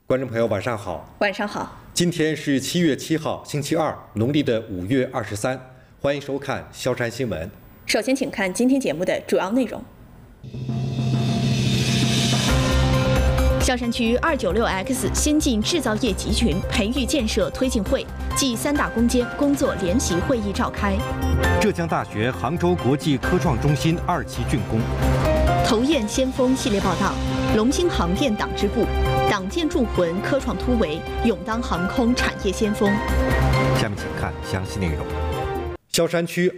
观众朋友，晚上好。 晚上好。 今天是7月7号，星期二，农历的5月23。欢迎收看萧山新闻。 首先，请看今天节目的主要内容。萧山区296X 先进制造业集群培育建设推进会暨3大攻坚工作联席会议召开。 浙江大学杭州国际科创中心2期竣工。 投雁先锋系列报道：龙兴航电党支部，党建铸魂科创突围，勇当航空产业先锋。 下面请看详细内容。 萧山区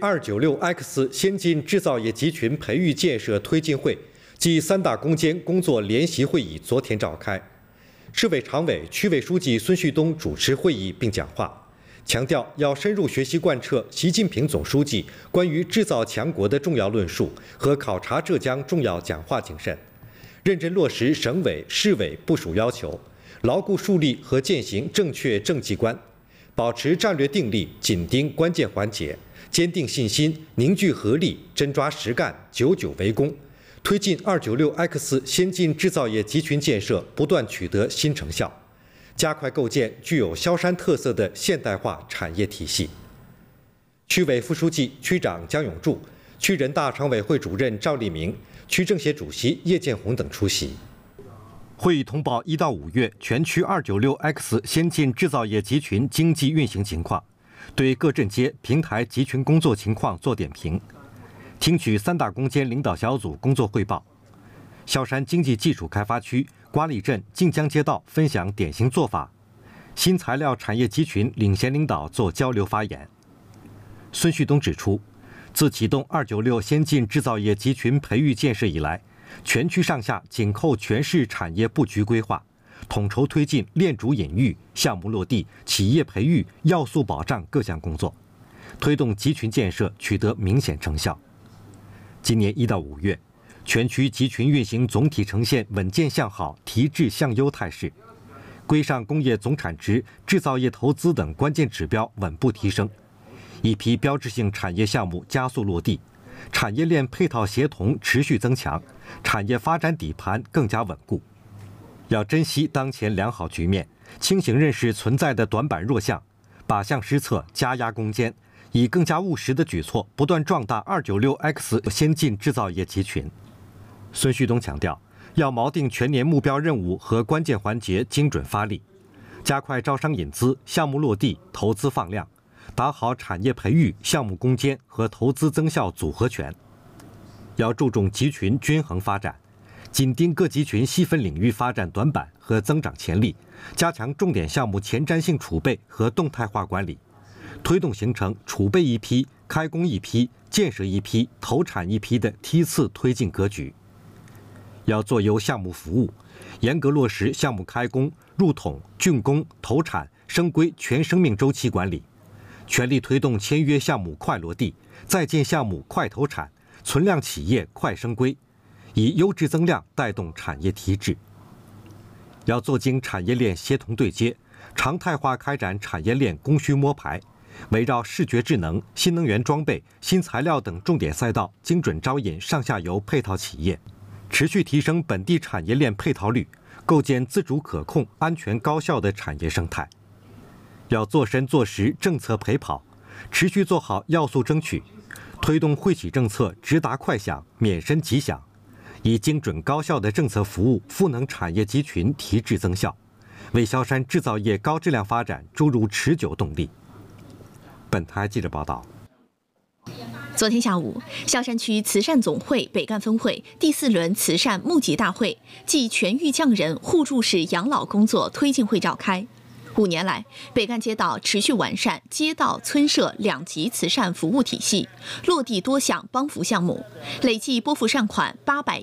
296X 先进制造业集群培育建设推进会暨3大攻坚工作联席会议昨天召开，市委常委、区委书记孙旭东主持会议并讲话，强调要深入学习贯彻习近平总书记关于制造强国的重要论述和考察浙江重要讲话精神，认真落实省委、市委部署要求，牢固树立和践行正确政绩观，保持战略定力，紧盯关键环节，坚定信心，凝聚合力，真抓实干，久久为功，推进296X 先进制造业集群建设不断取得新成效，加快构建具有萧山特色的现代化产业体系。区委副书记、区长姜永柱、区人大常委会主任赵立明、区政协主席叶建红等出席。 会议通报1到5月全区296X 先进制造业集群经济运行情况，对各镇街平台集群工作情况做点评，听取3大攻坚领导小组工作汇报。萧山经济技术开发区瓜里镇晋江街道分享典型做法，新材料产业集群领衔领导做交流发言。孙旭东指出，自启动296先进制造业集群培育建设以来，全区上下紧扣全市产业布局规划，统筹推进链主引育、项目落地、企业培育、要素保障各项工作，推动集群建设取得明显成效。今年1到5月，全区集群运行总体呈现稳健向好、提质向优态势，规上工业总产值、制造业投资等关键指标稳步提升，一批标志性产业项目加速落地，产业链配套协同持续增强，产业发展底盘更加稳固。要珍惜当前良好局面，清醒认识存在的短板弱项，靶向施策，加压攻坚，以更加务实的举措不断壮大296X 先进制造业集群。孙旭东强调，要锚定全年目标任务和关键环节，精准发力，加快招商引资、项目落地、投资放量，打好产业培育、项目攻坚和投资增效组合拳。要注重集群均衡发展，紧盯各集群细分领域发展短板和增长潜力，加强重点项目前瞻性储备和动态化管理，推动形成储备一批、开工一批、建设一批、投产一批的梯次推进格局。要做优项目服务，严格落实项目开工、入统、竣工、投产、升规全生命周期管理，全力推动签约项目快落地，在建项目快投产，存量企业快升规，以优质增量带动产业提质。要做精产业链协同对接，常态化开展产业链供需摸排，围绕视觉智能、新能源装备、新材料等重点赛道，精准招引上下游配套企业，持续提升本地产业链配套率，构建自主可控、安全高效的产业生态。要做深做实政策陪跑，持续做好要素争取，推动惠企政策直达快享、免申即享，以精准高效的政策服务赋能产业集群提质增效，为萧山制造业高质量发展注入持久动力。本台记者报道。 昨天下午，萧山区慈善总会北干分会第4轮慈善募集大会暨全域匠人互助式养老工作推进会召开。5年来，北干街道持续完善街道村社2级慈善服务体系，落地多项帮扶项目，累计拨付善款810